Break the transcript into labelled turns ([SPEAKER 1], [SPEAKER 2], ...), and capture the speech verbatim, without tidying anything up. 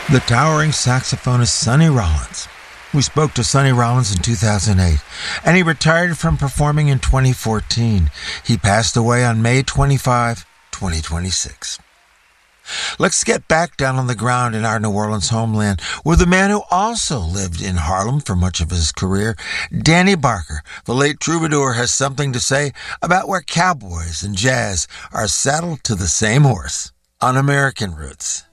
[SPEAKER 1] The towering saxophonist Sonny Rollins. We spoke to Sonny Rollins in two thousand eight, and he retired from performing in twenty fourteen. He passed away on May twenty-fifth, twenty twenty-six. Let's get back down on the ground in our New Orleans homeland, where the man who also lived in Harlem for much of his career, Danny Barker, the late troubadour, has something to say about where cowboys and jazz are saddled to the same horse on American Roots.